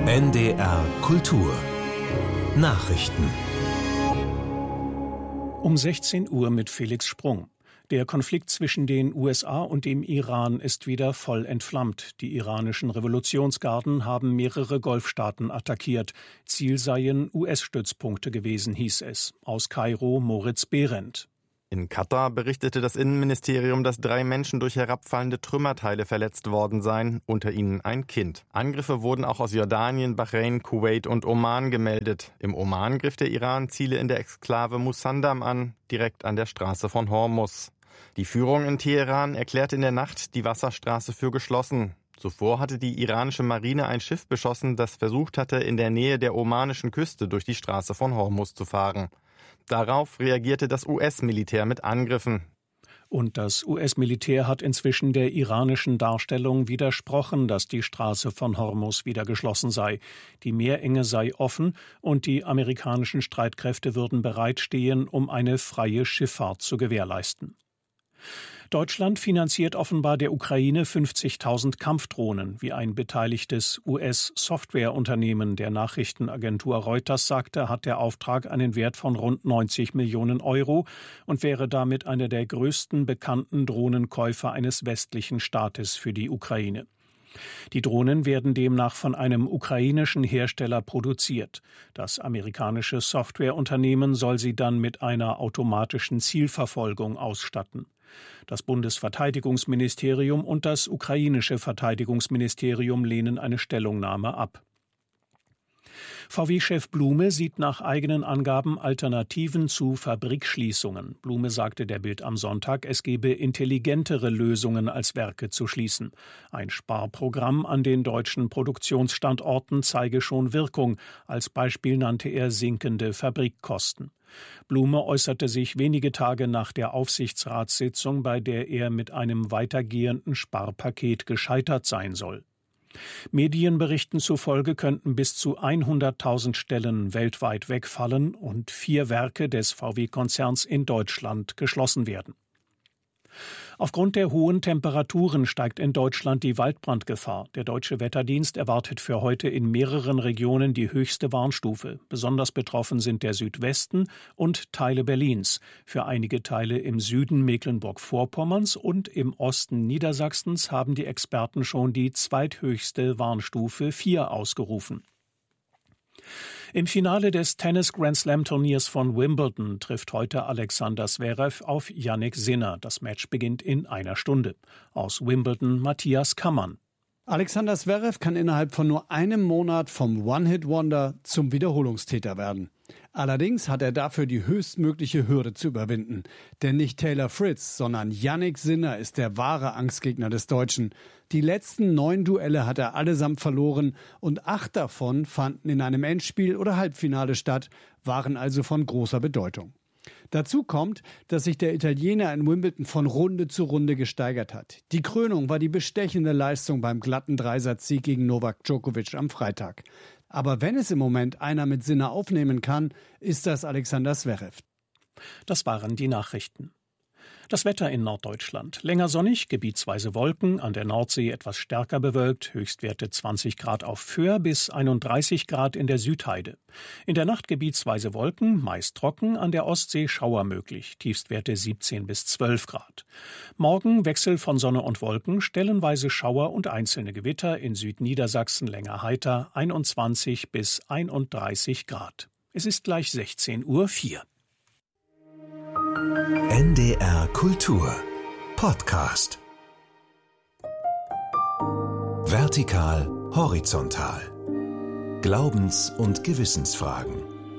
NDR Kultur Nachrichten um 16 Uhr mit Felix Sprung. Der Konflikt zwischen den USA und dem Iran ist wieder voll entflammt. Die iranischen Revolutionsgarden haben mehrere Golfstaaten attackiert. Ziel seien US-Stützpunkte gewesen, hieß es. Aus Kairo Moritz Behrendt. In Katar berichtete das Innenministerium, dass 3 Menschen durch herabfallende Trümmerteile verletzt worden seien, unter ihnen ein Kind. Angriffe wurden auch aus Jordanien, Bahrain, Kuwait und Oman gemeldet. Im Oman griff der Iran Ziele in der Exklave Musandam an, direkt an der Straße von Hormuz. Die Führung in Teheran erklärte in der Nacht die Wasserstraße für geschlossen. Zuvor hatte die iranische Marine ein Schiff beschossen, das versucht hatte, in der Nähe der omanischen Küste durch die Straße von Hormuz zu fahren. Darauf reagierte das US-Militär mit Angriffen. Und das US-Militär hat inzwischen der iranischen Darstellung widersprochen, dass die Straße von Hormuz wieder geschlossen sei. Die Meerenge sei offen und die amerikanischen Streitkräfte würden bereitstehen, um eine freie Schifffahrt zu gewährleisten. Deutschland finanziert offenbar der Ukraine 50.000 Kampfdrohnen, wie ein beteiligtes US-Softwareunternehmen der Nachrichtenagentur Reuters sagte, hat der Auftrag einen Wert von rund 90 Millionen Euro und wäre damit einer der größten bekannten Drohnenkäufer eines westlichen Staates für die Ukraine. Die Drohnen werden demnach von einem ukrainischen Hersteller produziert. Das amerikanische Softwareunternehmen soll sie dann mit einer automatischen Zielverfolgung ausstatten. Das Bundesverteidigungsministerium und das ukrainische Verteidigungsministerium lehnen eine Stellungnahme ab. VW-Chef Blume sieht nach eigenen Angaben Alternativen zu Fabrikschließungen. Blume sagte der Bild am Sonntag, es gebe intelligentere Lösungen als Werke zu schließen. Ein Sparprogramm an den deutschen Produktionsstandorten zeige schon Wirkung. Als Beispiel nannte er sinkende Fabrikkosten. Blume äußerte sich wenige Tage nach der Aufsichtsratssitzung, bei der er mit einem weitergehenden Sparpaket gescheitert sein soll. Medienberichten zufolge könnten bis zu 100.000 Stellen weltweit wegfallen und 4 Werke des VW-Konzerns in Deutschland geschlossen werden. Aufgrund der hohen Temperaturen steigt in Deutschland die Waldbrandgefahr. Der Deutsche Wetterdienst erwartet für heute in mehreren Regionen die höchste Warnstufe. Besonders betroffen sind der Südwesten und Teile Berlins. Für einige Teile im Süden Mecklenburg-Vorpommerns und im Osten Niedersachsens haben die Experten schon die zweithöchste Warnstufe 4 ausgerufen. Im Finale des Tennis-Grand-Slam-Turniers von Wimbledon trifft heute Alexander Zverev auf Jannik Sinner. Das Match beginnt in einer Stunde. Aus Wimbledon Matthias Kammann. Alexander Zverev kann innerhalb von nur einem Monat vom One-Hit-Wonder zum Wiederholungstäter werden. Allerdings hat er dafür die höchstmögliche Hürde zu überwinden. Denn nicht Taylor Fritz, sondern Jannik Sinner ist der wahre Angstgegner des Deutschen. Die letzten 9 Duelle hat er allesamt verloren und 8 davon fanden in einem Endspiel oder Halbfinale statt, waren also von großer Bedeutung. Dazu kommt, dass sich der Italiener in Wimbledon von Runde zu Runde gesteigert hat. Die Krönung war die bestechende Leistung beim glatten Dreisatzsieg gegen Novak Djokovic am Freitag. Aber wenn es im Moment einer mit Sinner aufnehmen kann, ist das Alexander Zverev. Das waren die Nachrichten. Das Wetter in Norddeutschland. Länger sonnig, gebietsweise Wolken, an der Nordsee etwas stärker bewölkt, Höchstwerte 20 Grad auf Föhr bis 31 Grad in der Südheide. In der Nacht gebietsweise Wolken, meist trocken, an der Ostsee Schauer möglich, Tiefstwerte 17 bis 12 Grad. Morgen Wechsel von Sonne und Wolken, stellenweise Schauer und einzelne Gewitter, in Südniedersachsen länger heiter, 21 bis 31 Grad. Es ist gleich 16:04 Uhr. NDR Kultur Podcast. Vertikal, horizontal. Glaubens- und Gewissensfragen.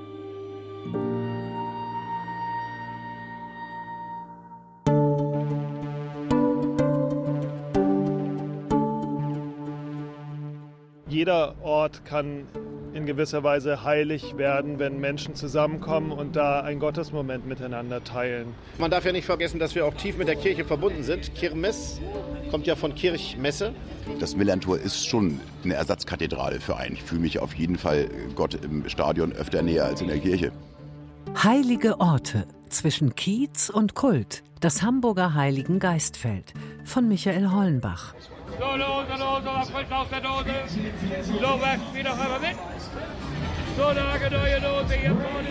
Jeder Ort kann in gewisser Weise heilig werden, wenn Menschen zusammenkommen und da einen Gottesmoment miteinander teilen. Man darf ja nicht vergessen, dass wir auch tief mit der Kirche verbunden sind. Kirmes kommt ja von Kirchmesse. Das Millerntor ist schon eine Ersatzkathedrale für einen. Ich fühle mich auf jeden Fall Gott im Stadion öfter näher als in der Kirche. Heilige Orte zwischen Kiez und Kult. Das Hamburger Heiligengeistfeld von Michael Hollenbach. So, los, aber frisch aus der Dose. So, spiel doch einmal mit. So, Lage, neue Dose hier vorne.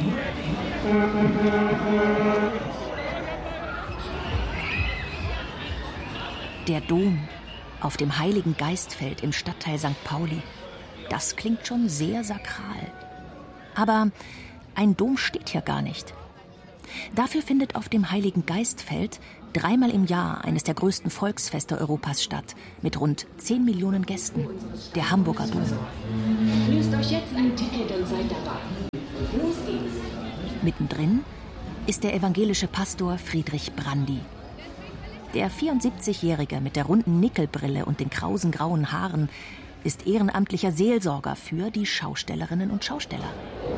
Der Dom auf dem Heiligen Geistfeld im Stadtteil St. Pauli. Das klingt schon sehr sakral. Aber ein Dom steht hier gar nicht. Dafür findet auf dem Heiligen Geistfeld 3-mal im Jahr eines der größten Volksfeste Europas statt, mit rund 10 Millionen Gästen, der Hamburger Dom. Löst euch jetzt ein Ticket und seid dabei. Los geht's. Mittendrin ist der evangelische Pastor Friedrich Brandi. Der 74-Jährige mit der runden Nickelbrille und den krausen grauen Haaren ist ehrenamtlicher Seelsorger für die Schaustellerinnen und Schausteller.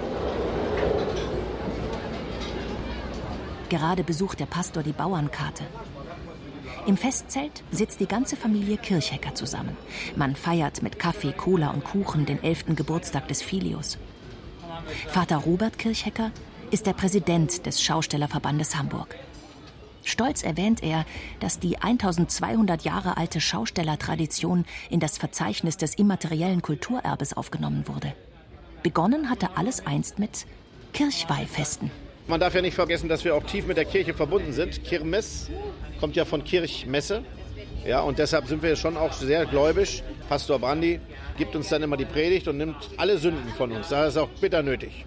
Gerade besucht der Pastor die Bauernkarte. Im Festzelt sitzt die ganze Familie Kirchhecker zusammen. Man feiert mit Kaffee, Cola und Kuchen den 11. Geburtstag des Filius. Vater Robert Kirchhecker ist der Präsident des Schaustellerverbandes Hamburg. Stolz erwähnt er, dass die 1200 Jahre alte Schaustellertradition in das Verzeichnis des immateriellen Kulturerbes aufgenommen wurde. Begonnen hatte alles einst mit Kirchweihfesten. Man darf ja nicht vergessen, dass wir auch tief mit der Kirche verbunden sind. Kirmes kommt ja von Kirchmesse. Ja, und deshalb sind wir schon auch sehr gläubig. Pastor Brandi gibt uns dann immer die Predigt und nimmt alle Sünden von uns. Das ist auch bitter nötig.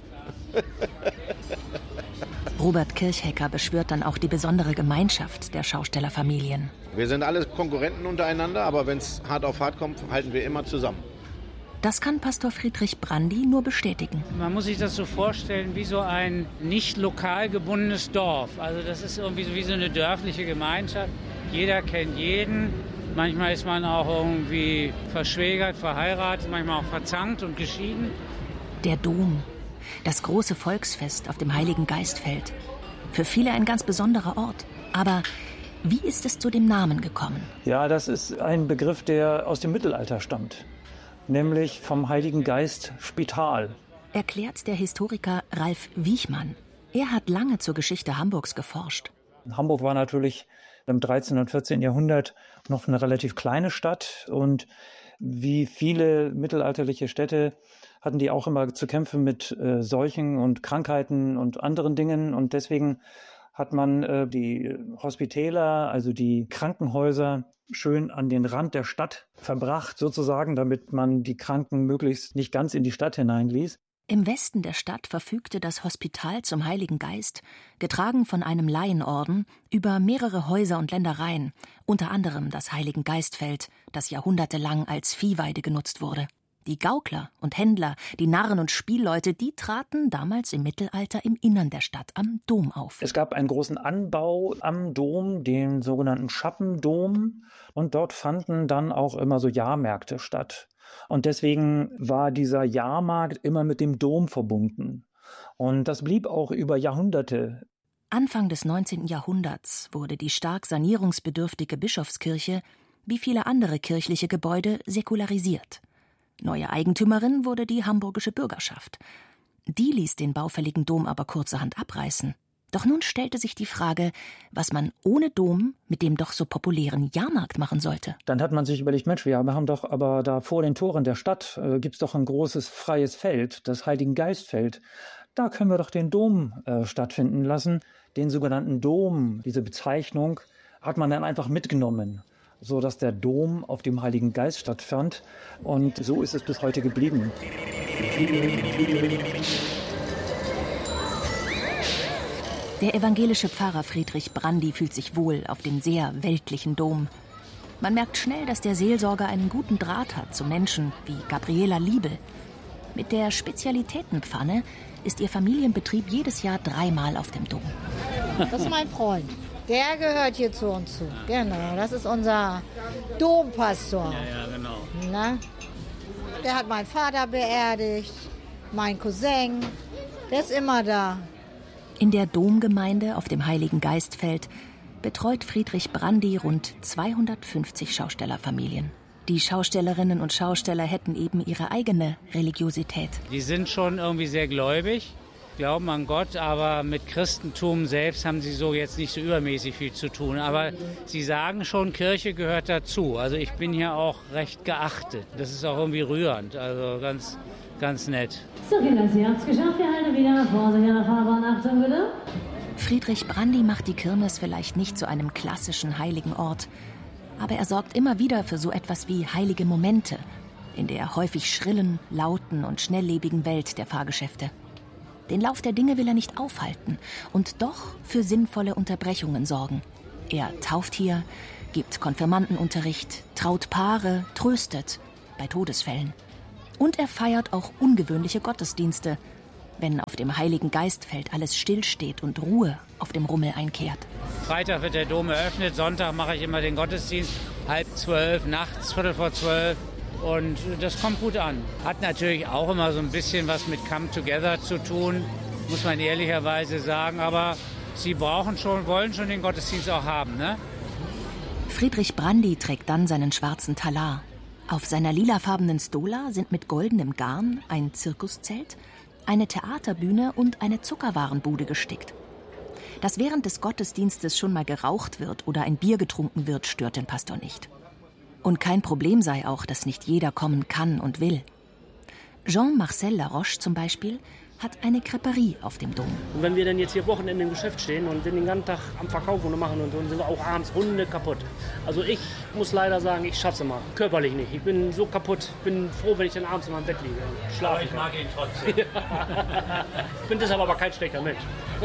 Robert Kirchhecker beschwört dann auch die besondere Gemeinschaft der Schaustellerfamilien. Wir sind alle Konkurrenten untereinander, aber wenn es hart auf hart kommt, halten wir immer zusammen. Das kann Pastor Friedrich Brandi nur bestätigen. Man muss sich das so vorstellen wie so ein nicht lokal gebundenes Dorf. Also das ist irgendwie wie so eine dörfliche Gemeinschaft. Jeder kennt jeden. Manchmal ist man auch irgendwie verschwägert, verheiratet, manchmal auch verzankt und geschieden. Der Dom, das große Volksfest auf dem Heiligen Geistfeld. Für viele ein ganz besonderer Ort. Aber wie ist es zu dem Namen gekommen? Ja, das ist ein Begriff, der aus dem Mittelalter stammt. Nämlich vom Heiligen Geist Spital. Erklärt der Historiker Ralf Wiechmann. Er hat lange zur Geschichte Hamburgs geforscht. Hamburg war natürlich im 13. und 14. Jahrhundert noch eine relativ kleine Stadt. Und wie viele mittelalterliche Städte hatten die auch immer zu kämpfen mit Seuchen und Krankheiten und anderen Dingen. Und deswegen hat man die Hospitäler, also die Krankenhäuser, schön an den Rand der Stadt verbracht, sozusagen, damit man die Kranken möglichst nicht ganz in die Stadt hineinließ. Im Westen der Stadt verfügte das Hospital zum Heiligen Geist, getragen von einem Laienorden, über mehrere Häuser und Ländereien, unter anderem das Heiligen Geistfeld, das jahrhundertelang als Viehweide genutzt wurde. Die Gaukler und Händler, die Narren und Spielleute, die traten damals im Mittelalter im Innern der Stadt am Dom auf. Es gab einen großen Anbau am Dom, den sogenannten Schappendom, und dort fanden dann auch immer so Jahrmärkte statt. Und deswegen war dieser Jahrmarkt immer mit dem Dom verbunden. Und das blieb auch über Jahrhunderte. Anfang des 19. Jahrhunderts wurde die stark sanierungsbedürftige Bischofskirche, wie viele andere kirchliche Gebäude, säkularisiert. Neue Eigentümerin wurde die hamburgische Bürgerschaft. Die ließ den baufälligen Dom aber kurzerhand abreißen. Doch nun stellte sich die Frage, was man ohne Dom mit dem doch so populären Jahrmarkt machen sollte. Dann hat man sich überlegt, Mensch, wir haben doch aber da vor den Toren der Stadt gibt's doch ein großes freies Feld, das Heiligen Geistfeld. Da können wir doch den Dom stattfinden lassen. Den sogenannten Dom, diese Bezeichnung, hat man dann einfach mitgenommen, so dass der Dom auf dem Heiligen Geist stattfand. Und so ist es bis heute geblieben. Der evangelische Pfarrer Friedrich Brandi fühlt sich wohl auf dem sehr weltlichen Dom. Man merkt schnell, dass der Seelsorger einen guten Draht hat zu Menschen wie Gabriela Liebel. Mit der Spezialitätenpfanne ist ihr Familienbetrieb jedes Jahr 3-mal auf dem Dom. Das ist mein Freund. Der gehört hier zu uns zu. Genau, das ist unser Dompastor. Ja, genau. Na? Der hat meinen Vater beerdigt, mein Cousin. Der ist immer da. In der Domgemeinde auf dem Heiligen Geistfeld betreut Friedrich Brandi rund 250 Schaustellerfamilien. Die Schaustellerinnen und Schausteller hätten eben ihre eigene Religiosität. Die sind schon irgendwie sehr gläubig. glauben an Gott, aber mit Christentum selbst haben sie so jetzt nicht so übermäßig viel zu tun. Aber sie sagen schon, Kirche gehört dazu. Also ich bin hier auch recht geachtet. Das ist auch irgendwie rührend, also ganz, ganz nett. So Kinder, Sie haben's geschafft, wir halten wieder. Vorsicht an der Fahrbahn, Achtung bitte. Friedrich Brandly macht die Kirmes vielleicht nicht zu einem klassischen heiligen Ort, aber er sorgt immer wieder für so etwas wie heilige Momente in der häufig schrillen, lauten und schnelllebigen Welt der Fahrgeschäfte. Den Lauf der Dinge will er nicht aufhalten und doch für sinnvolle Unterbrechungen sorgen. Er tauft hier, gibt Konfirmandenunterricht, traut Paare, tröstet bei Todesfällen. Und er feiert auch ungewöhnliche Gottesdienste, wenn auf dem Heiligen Geistfeld alles stillsteht und Ruhe auf dem Rummel einkehrt. Freitag wird der Dom eröffnet, Sonntag mache ich immer den Gottesdienst, 11:30, nachts 11:45. Und das kommt gut an. Hat natürlich auch immer so ein bisschen was mit Come Together zu tun, muss man ehrlicherweise sagen. Aber sie wollen schon den Gottesdienst auch haben, ne? Friedrich Brandly trägt dann seinen schwarzen Talar. Auf seiner lilafarbenen Stola sind mit goldenem Garn ein Zirkuszelt, eine Theaterbühne und eine Zuckerwarenbude gestickt. Dass während des Gottesdienstes schon mal geraucht wird oder ein Bier getrunken wird, stört den Pastor nicht. Und kein Problem sei auch, dass nicht jeder kommen kann und will. Jean-Marcel Laroche zum Beispiel hat eine Creperie auf dem Dom. Und wenn wir dann jetzt hier Wochenende im Geschäft stehen und den ganzen Tag am Verkaufen und machen und so, sind wir auch abends Hunde kaputt. Also ich muss leider sagen, ich schaff's immer. Körperlich nicht. Ich bin so kaputt. Bin froh, wenn ich dann abends in meinem Bett liege und schlafe. Aber ich mag ihn trotzdem. Ich bin deshalb aber kein schlechter Mensch.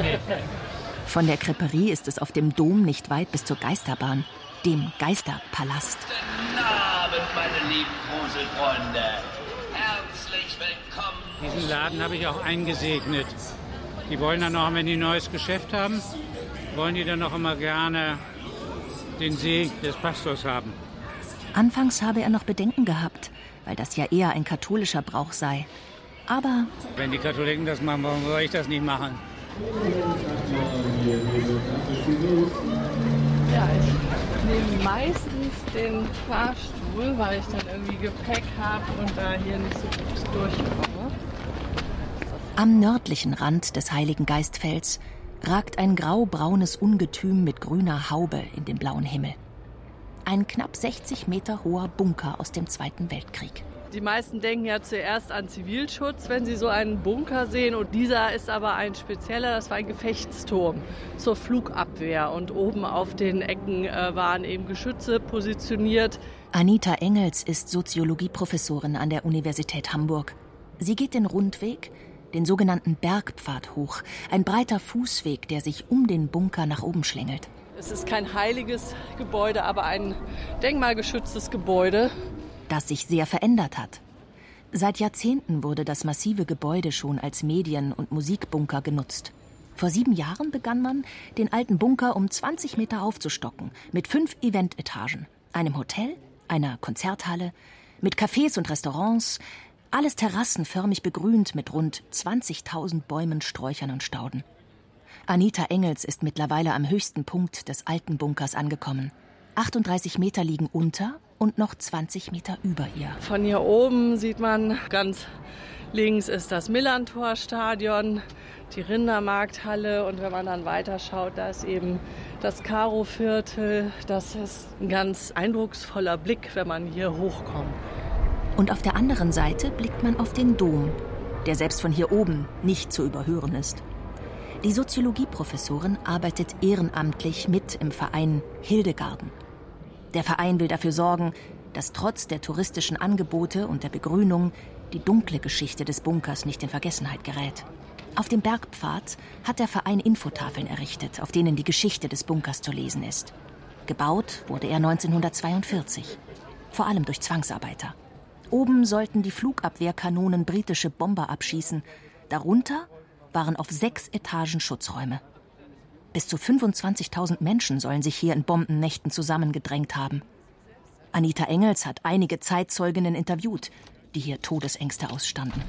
Von der Creperie ist es auf dem Dom nicht weit bis zur Geisterbahn, dem Geisterpalast. Guten Abend, meine lieben Gruselfreunde. Herzlich willkommen. Diesen Laden habe ich auch eingesegnet. Die wollen dann auch, wenn die ein neues Geschäft haben, wollen die dann auch immer gerne den Segen des Pastors haben. Anfangs habe er noch Bedenken gehabt, weil das ja eher ein katholischer Brauch sei. Aber wenn die Katholiken das machen, warum soll ich das nicht machen? Ja, ich nehme meistens den Fahrstuhl, weil ich dann irgendwie Gepäck habe und da hier nicht so gut durchkomme. Am nördlichen Rand des Heiligen Geistfelds ragt ein graubraunes Ungetüm mit grüner Haube in den blauen Himmel. Ein knapp 60 Meter hoher Bunker aus dem Zweiten Weltkrieg. Die meisten denken ja zuerst an Zivilschutz, wenn sie so einen Bunker sehen. Und dieser ist aber ein spezieller, das war ein Gefechtsturm zur Flugabwehr. Und oben auf den Ecken waren eben Geschütze positioniert. Anita Engels ist Soziologieprofessorin an der Universität Hamburg. Sie geht den Rundweg, den sogenannten Bergpfad hoch. Ein breiter Fußweg, der sich um den Bunker nach oben schlängelt. Es ist kein heiliges Gebäude, aber ein denkmalgeschütztes Gebäude, das sich sehr verändert hat. Seit Jahrzehnten wurde das massive Gebäude schon als Medien- und Musikbunker genutzt. Vor 7 Jahren begann man, den alten Bunker um 20 Meter aufzustocken, mit 5 Eventetagen, einem Hotel, einer Konzerthalle, mit Cafés und Restaurants, alles terrassenförmig begrünt mit rund 20.000 Bäumen, Sträuchern und Stauden. Anita Engels ist mittlerweile am höchsten Punkt des alten Bunkers angekommen. 38 Meter liegen unter und noch 20 Meter über ihr. Von hier oben sieht man, ganz links ist das Millantor-Stadion, die Rindermarkthalle und wenn man dann weiterschaut, da ist eben das Karo-Viertel. Das ist ein ganz eindrucksvoller Blick, wenn man hier hochkommt. Und auf der anderen Seite blickt man auf den Dom, der selbst von hier oben nicht zu überhören ist. Die Soziologieprofessorin arbeitet ehrenamtlich mit im Verein Hildegarden. Der Verein will dafür sorgen, dass trotz der touristischen Angebote und der Begrünung die dunkle Geschichte des Bunkers nicht in Vergessenheit gerät. Auf dem Bergpfad hat der Verein Infotafeln errichtet, auf denen die Geschichte des Bunkers zu lesen ist. Gebaut wurde er 1942, vor allem durch Zwangsarbeiter. Oben sollten die Flugabwehrkanonen britische Bomber abschießen. Darunter waren auf 6 Etagen Schutzräume. Bis zu 25.000 Menschen sollen sich hier in Bombennächten zusammengedrängt haben. Anita Engels hat einige Zeitzeuginnen interviewt, die hier Todesängste ausstanden.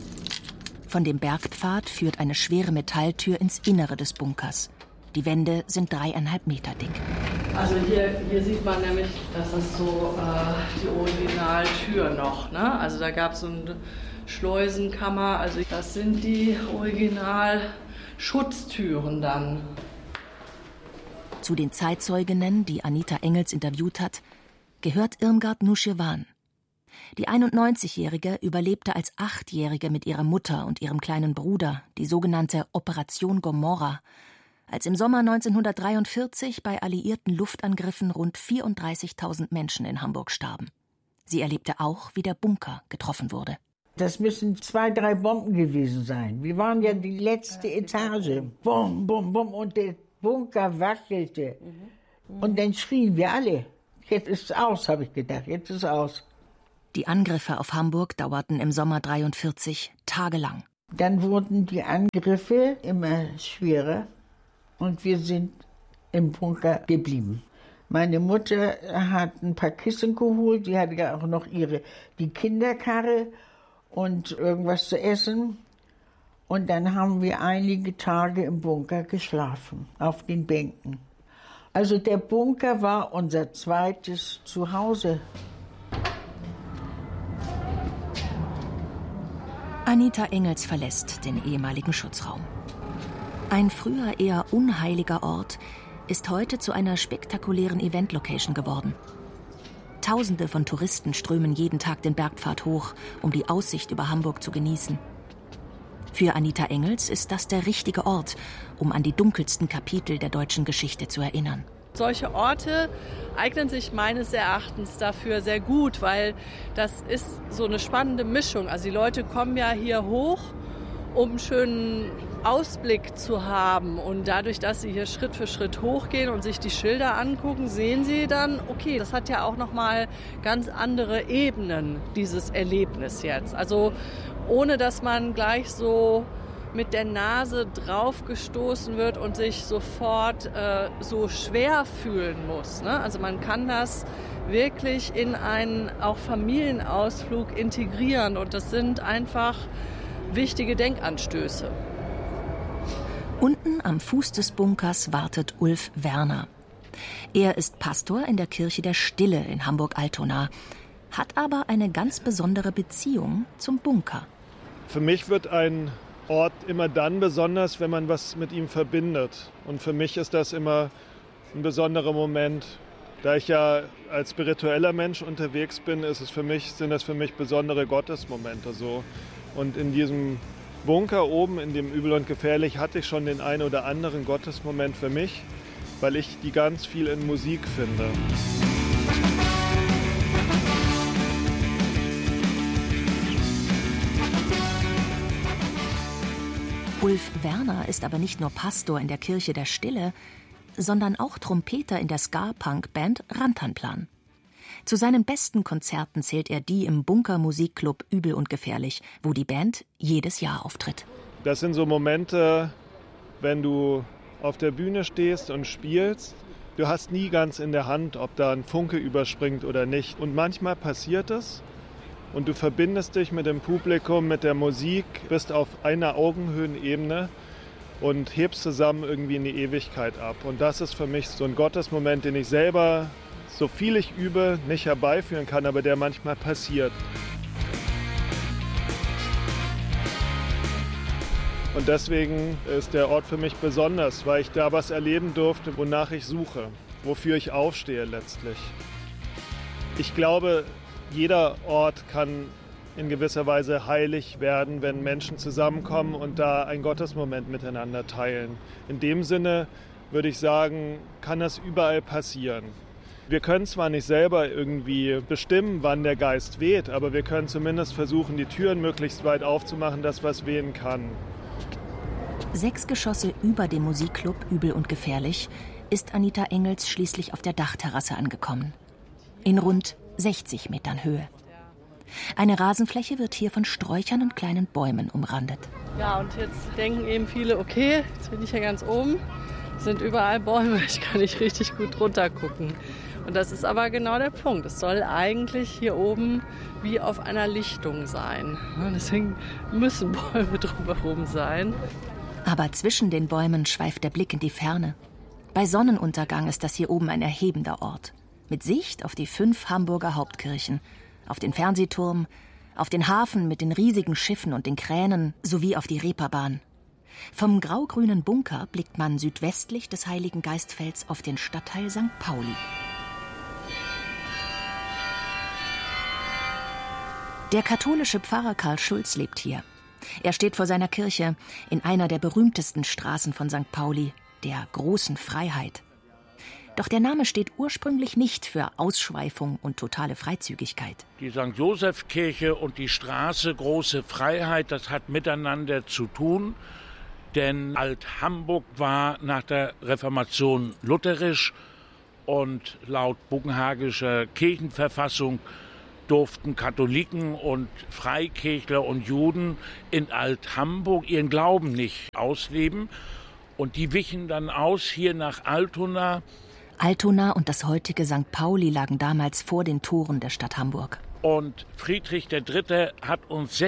Von dem Bergpfad führt eine schwere Metalltür ins Innere des Bunkers. Die Wände sind 3,5 Meter dick. Also hier sieht man nämlich, das ist so die Originaltür noch. Ne? Also da gab es so eine Schleusenkammer. Also das sind die Original-Schutztüren dann. Zu den Zeitzeuginnen, die Anita Engels interviewt hat, gehört Irmgard Nuschewan. Die 91-Jährige überlebte als 8-Jährige mit ihrer Mutter und ihrem kleinen Bruder die sogenannte Operation Gomorra, als im Sommer 1943 bei alliierten Luftangriffen rund 34.000 Menschen in Hamburg starben. Sie erlebte auch, wie der Bunker getroffen wurde. Das müssen 2, 3 Bomben gewesen sein. Wir waren ja die letzte Etage. Bum, bum, bum. Und der Bunker wackelte. Und dann schrien wir alle. Jetzt ist es aus, habe ich gedacht. Jetzt ist es aus. Die Angriffe auf Hamburg dauerten im Sommer 1943 tagelang. Dann wurden die Angriffe immer schwerer. Und wir sind im Bunker geblieben. Meine Mutter hat ein paar Kissen geholt. Die hatte ja auch noch die Kinderkarre und irgendwas zu essen. Und dann haben wir einige Tage im Bunker geschlafen, auf den Bänken. Also der Bunker war unser zweites Zuhause. Anita Engels verlässt den ehemaligen Schutzraum. Ein früher eher unheiliger Ort ist heute zu einer spektakulären Event-Location geworden. Tausende von Touristen strömen jeden Tag den Bergpfad hoch, um die Aussicht über Hamburg zu genießen. Für Anita Engels ist das der richtige Ort, um an die dunkelsten Kapitel der deutschen Geschichte zu erinnern. Solche Orte eignen sich meines Erachtens dafür sehr gut, weil das ist so eine spannende Mischung. Also die Leute kommen ja hier hoch, um einen schönen Ausblick zu haben. Und dadurch, dass sie hier Schritt für Schritt hochgehen und sich die Schilder angucken, sehen sie dann, okay, das hat ja auch nochmal ganz andere Ebenen, dieses Erlebnis jetzt. Also ohne, dass man gleich so mit der Nase draufgestoßen wird und sich sofort so schwer fühlen muss. Ne? Also man kann das wirklich in einen auch Familienausflug integrieren und das sind einfach wichtige Denkanstöße. Unten am Fuß des Bunkers wartet Ulf Werner. Er ist Pastor in der Kirche der Stille in Hamburg-Altona, hat aber eine ganz besondere Beziehung zum Bunker. Für mich wird ein Ort immer dann besonders, wenn man was mit ihm verbindet. Und für mich ist das immer ein besonderer Moment. Da ich ja als spiritueller Mensch unterwegs bin, sind das für mich besondere Gottesmomente so. Und in diesem Bunker oben, in dem Übel und Gefährlich, hatte ich schon den einen oder anderen Gottesmoment für mich, weil ich die ganz viel in Musik finde. Ulf Werner ist aber nicht nur Pastor in der Kirche der Stille, sondern auch Trompeter in der Ska-Punk-Band Rantanplan. Zu seinen besten Konzerten zählt er die im Bunker-Musikclub Übel und Gefährlich, wo die Band jedes Jahr auftritt. Das sind so Momente, wenn du auf der Bühne stehst und spielst. Du hast nie ganz in der Hand, ob da ein Funke überspringt oder nicht. Und manchmal passiert es. Und du verbindest dich mit dem Publikum, mit der Musik, bist auf einer Augenhöhenebene und hebst zusammen irgendwie in die Ewigkeit ab. Und das ist für mich so ein Gottesmoment, den ich selber, so viel ich übe, nicht herbeiführen kann, aber der manchmal passiert. Und deswegen ist der Ort für mich besonders, weil ich da was erleben durfte, wonach ich suche, wofür ich aufstehe letztlich. Ich glaube, jeder Ort kann in gewisser Weise heilig werden, wenn Menschen zusammenkommen und da einen Gottesmoment miteinander teilen. In dem Sinne würde ich sagen, kann das überall passieren. Wir können zwar nicht selber irgendwie bestimmen, wann der Geist weht, aber wir können zumindest versuchen, die Türen möglichst weit aufzumachen, dass was wehen kann. 6 Geschosse über dem Musikclub Übel und Gefährlich ist Anita Engels schließlich auf der Dachterrasse angekommen. In rund 60 Metern Höhe. Eine Rasenfläche wird hier von Sträuchern und kleinen Bäumen umrandet. Ja, und jetzt denken eben viele, okay, jetzt bin ich ja ganz oben, sind überall Bäume, ich kann nicht richtig gut runter gucken. Und das ist aber genau der Punkt. Es soll eigentlich hier oben wie auf einer Lichtung sein. Deswegen müssen Bäume drumherum sein. Aber zwischen den Bäumen schweift der Blick in die Ferne. Bei Sonnenuntergang ist das hier oben ein erhebender Ort. Mit Sicht auf die 5 Hamburger Hauptkirchen, auf den Fernsehturm, auf den Hafen mit den riesigen Schiffen und den Kränen sowie auf die Reeperbahn. Vom graugrünen Bunker blickt man südwestlich des Heiligen Geistfelds auf den Stadtteil St. Pauli. Der katholische Pfarrer Karl Schulz lebt hier. Er steht vor seiner Kirche in einer der berühmtesten Straßen von St. Pauli, der Großen Freiheit. Doch der Name steht ursprünglich nicht für Ausschweifung und totale Freizügigkeit. Die St. Joseph-Kirche und die Straße Große Freiheit, das hat miteinander zu tun. Denn Alt-Hamburg war nach der Reformation lutherisch und laut Bugenhagischer Kirchenverfassung durften Katholiken und Freikirchler und Juden in Alt-Hamburg ihren Glauben nicht ausleben. Und die wichen dann aus hier nach Altona. Altona und das heutige St. Pauli lagen damals vor den Toren der Stadt Hamburg. Und Friedrich III. Hat uns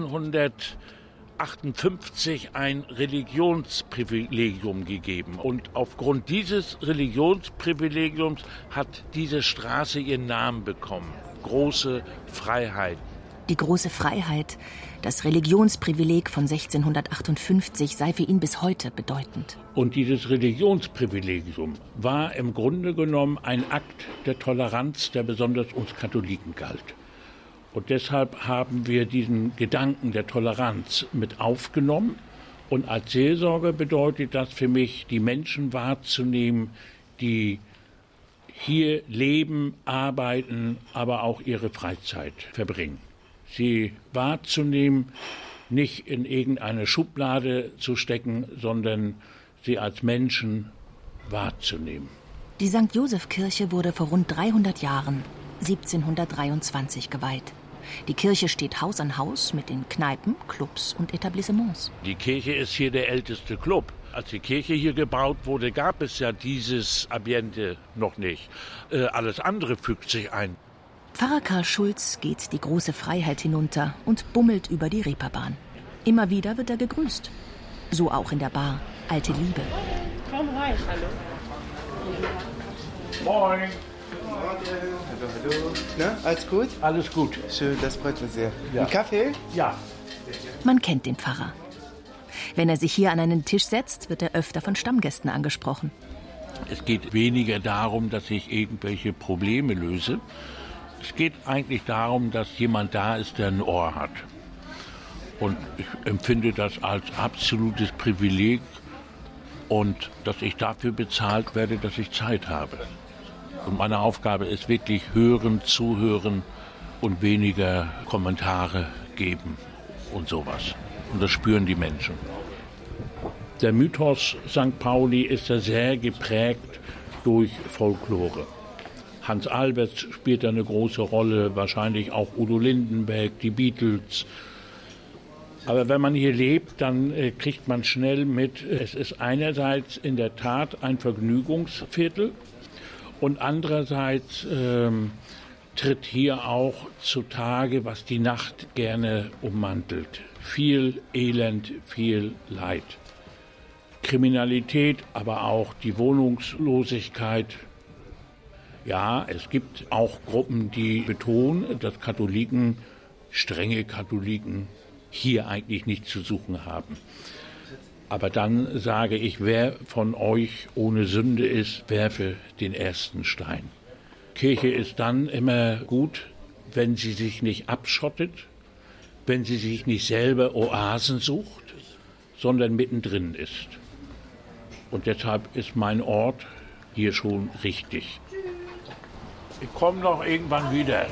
1658 ein Religionsprivilegium gegeben. Und aufgrund dieses Religionsprivilegiums hat diese Straße ihren Namen bekommen. Große Freiheit. Die Große Freiheit, das Religionsprivileg von 1658, sei für ihn bis heute bedeutend. Und dieses Religionsprivilegium war im Grunde genommen ein Akt der Toleranz, der besonders uns Katholiken galt. Und deshalb haben wir diesen Gedanken der Toleranz mit aufgenommen. Und als Seelsorger bedeutet das für mich, die Menschen wahrzunehmen, die hier leben, arbeiten, aber auch ihre Freizeit verbringen. Sie wahrzunehmen, nicht in irgendeine Schublade zu stecken, sondern sie als Menschen wahrzunehmen. Die St. Joseph-Kirche wurde vor rund 300 Jahren, 1723, geweiht. Die Kirche steht Haus an Haus mit den Kneipen, Clubs und Etablissements. Die Kirche ist hier der älteste Club. Als die Kirche hier gebaut wurde, gab es ja dieses Ambiente noch nicht. Alles andere fügt sich ein. Pfarrer Karl Schulz geht die Große Freiheit hinunter und bummelt über die Reeperbahn. Immer wieder wird er gegrüßt. So auch in der Bar Alte Liebe. Komm rein, hallo. Moin. Hallo. Na, alles gut? Alles gut. Schön, das freut mich sehr. Ja. Ein Kaffee? Ja. Man kennt den Pfarrer. Wenn er sich hier an einen Tisch setzt, wird er öfter von Stammgästen angesprochen. Es geht weniger darum, dass ich irgendwelche Probleme löse. Es geht eigentlich darum, dass jemand da ist, der ein Ohr hat. Und ich empfinde das als absolutes Privileg und dass ich dafür bezahlt werde, dass ich Zeit habe. Und meine Aufgabe ist wirklich hören, zuhören und weniger Kommentare geben und sowas. Und das spüren die Menschen. Der Mythos St. Pauli ist ja sehr geprägt durch Folklore. Hans Albert spielt eine große Rolle, wahrscheinlich auch Udo Lindenberg, die Beatles. Aber wenn man hier lebt, dann kriegt man schnell mit, es ist einerseits in der Tat ein Vergnügungsviertel und andererseits tritt hier auch zutage, was die Nacht gerne ummantelt. Viel Elend, viel Leid. Kriminalität, aber auch die Wohnungslosigkeit. Ja, es gibt auch Gruppen, die betonen, dass Katholiken, strenge Katholiken, hier eigentlich nichts zu suchen haben. Aber dann sage ich, wer von euch ohne Sünde ist, werfe den ersten Stein. Kirche ist dann immer gut, wenn sie sich nicht abschottet, wenn sie sich nicht selber Oasen sucht, sondern mittendrin ist. Und deshalb ist mein Ort hier schon richtig. Ich komme noch irgendwann wieder.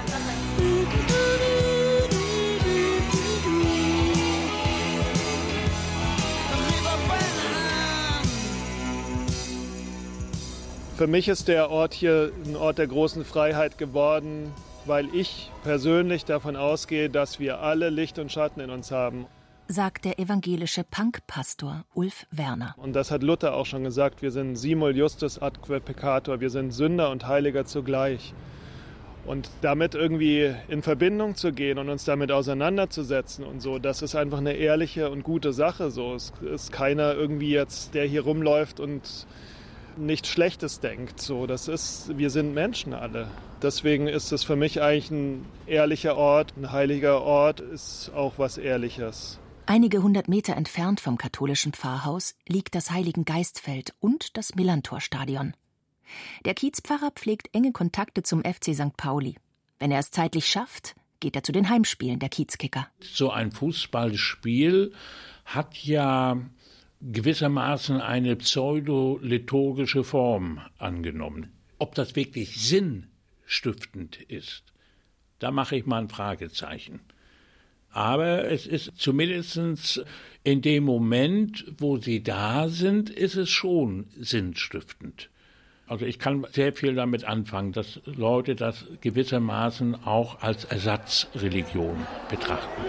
Für mich ist der Ort hier ein Ort der großen Freiheit geworden, weil ich persönlich davon ausgehe, dass wir alle Licht und Schatten in uns haben. Sagt der evangelische Punk-Pastor Ulf Werner. Und das hat Luther auch schon gesagt, wir sind simul justus atque peccator, wir sind Sünder und Heiliger zugleich. Und damit irgendwie in Verbindung zu gehen und uns damit auseinanderzusetzen und so, das ist einfach eine ehrliche und gute Sache. So. Es ist keiner irgendwie jetzt, der hier rumläuft und nichts Schlechtes denkt. Wir sind Menschen alle. Deswegen ist es für mich eigentlich ein ehrlicher Ort. Ein heiliger Ort ist auch was Ehrliches. Einige 100 Meter entfernt vom katholischen Pfarrhaus liegt das Heiligengeistfeld und das Millerntor-Stadion. Der Kiezpfarrer pflegt enge Kontakte zum FC St. Pauli. Wenn er es zeitlich schafft, geht er zu den Heimspielen der Kiezkicker. So ein Fußballspiel hat ja gewissermaßen eine pseudo-liturgische Form angenommen. Ob das wirklich sinnstiftend ist, da mache ich mal ein Fragezeichen. Aber es ist zumindest in dem Moment, wo sie da sind, ist es schon sinnstiftend. Also ich kann sehr viel damit anfangen, dass Leute das gewissermaßen auch als Ersatzreligion betrachten.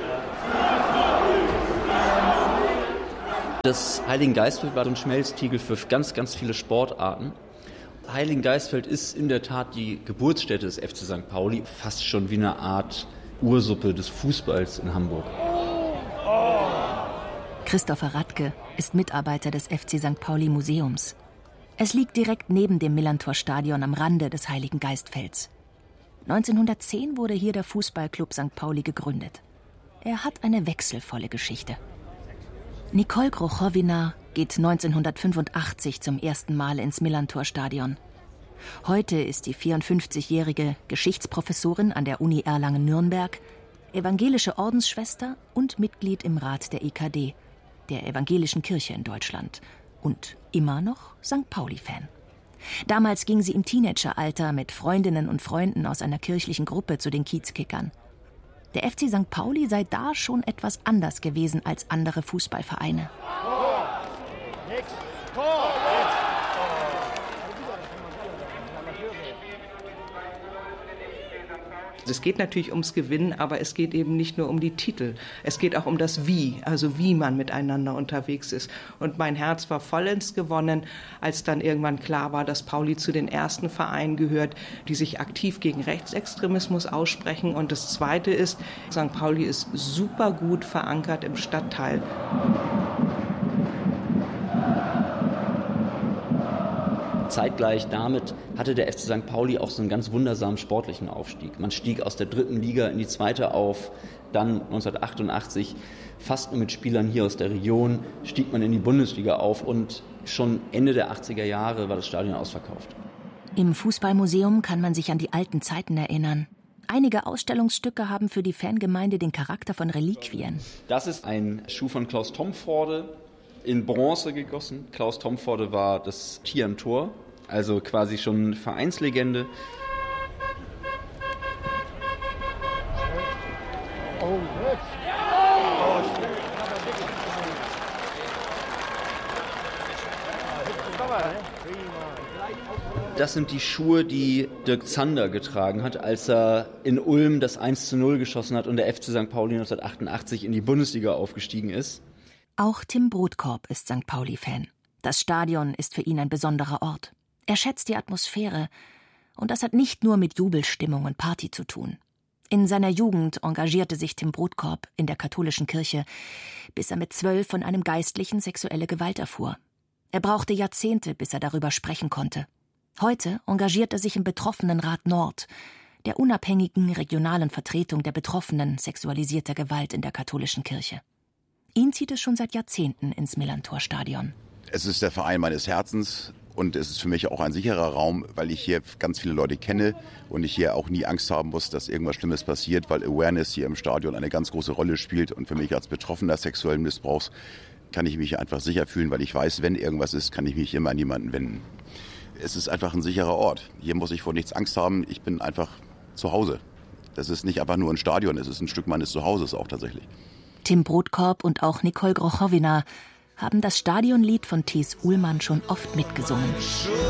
Das Heiligengeistfeld war so ein Schmelztiegel für ganz, ganz viele Sportarten. Heiligengeistfeld ist in der Tat die Geburtsstätte des FC St. Pauli, fast schon wie eine Art Ursuppe des Fußballs in Hamburg. Christopher Radke ist Mitarbeiter des FC St. Pauli Museums. Es liegt direkt neben dem Millerntor-Stadion am Rande des Heiligengeistfelds. 1910 wurde hier der Fußballclub St. Pauli gegründet. Er hat eine wechselvolle Geschichte. Nicole Grochowina geht 1985 zum ersten Mal ins Millerntor-Stadion. Heute ist die 54-jährige Geschichtsprofessorin an der Uni Erlangen-Nürnberg, evangelische Ordensschwester und Mitglied im Rat der EKD, der Evangelischen Kirche in Deutschland, und immer noch St. Pauli-Fan. Damals ging sie im Teenageralter mit Freundinnen und Freunden aus einer kirchlichen Gruppe zu den Kiezkickern. Der FC St. Pauli sei da schon etwas anders gewesen als andere Fußballvereine. Es geht natürlich ums Gewinnen, aber es geht eben nicht nur um die Titel. Es geht auch um das Wie, also wie man miteinander unterwegs ist. Und mein Herz war vollends gewonnen, als dann irgendwann klar war, dass Pauli zu den ersten Vereinen gehört, die sich aktiv gegen Rechtsextremismus aussprechen. Und das Zweite ist, St. Pauli ist super gut verankert im Stadtteil. Zeitgleich damit hatte der FC St. Pauli auch so einen ganz wundersamen sportlichen Aufstieg. Man stieg aus der 3. Liga in die 2. auf, dann 1988 fast nur mit Spielern hier aus der Region stieg man in die Bundesliga auf und schon Ende der 80er Jahre war das Stadion ausverkauft. Im Fußballmuseum kann man sich an die alten Zeiten erinnern. Einige Ausstellungsstücke haben für die Fangemeinde den Charakter von Reliquien. Das ist ein Schuh von Klaus Tomforde, in Bronze gegossen. Klaus Tomforde war das Tier am Tor, also quasi schon Vereinslegende. Das sind die Schuhe, die Dirk Zander getragen hat, als er in Ulm das 1:0 geschossen hat und der FC St. Pauli 1988 in die Bundesliga aufgestiegen ist. Auch Tim Brodkorb ist St. Pauli-Fan. Das Stadion ist für ihn ein besonderer Ort. Er schätzt die Atmosphäre. Und das hat nicht nur mit Jubelstimmung und Party zu tun. In seiner Jugend engagierte sich Tim Brodkorb in der katholischen Kirche, bis er mit 12 von einem Geistlichen sexuelle Gewalt erfuhr. Er brauchte Jahrzehnte, bis er darüber sprechen konnte. Heute engagiert er sich im Betroffenenrat Nord, der unabhängigen regionalen Vertretung der Betroffenen sexualisierter Gewalt in der katholischen Kirche. Ihn zieht es schon seit Jahrzehnten ins Millerntor-Stadion. Es ist der Verein meines Herzens und es ist für mich auch ein sicherer Raum, weil ich hier ganz viele Leute kenne und ich hier auch nie Angst haben muss, dass irgendwas Schlimmes passiert, weil Awareness hier im Stadion eine ganz große Rolle spielt. Und für mich als Betroffener sexuellen Missbrauchs kann ich mich einfach sicher fühlen, weil ich weiß, wenn irgendwas ist, kann ich mich immer an jemanden wenden. Es ist einfach ein sicherer Ort. Hier muss ich vor nichts Angst haben. Ich bin einfach zu Hause. Das ist nicht einfach nur ein Stadion, es ist ein Stück meines Zuhauses auch tatsächlich. Tim Brodkorb und auch Nicole Grochowina haben das Stadionlied von T.S. Uhlmann schon oft mitgesungen.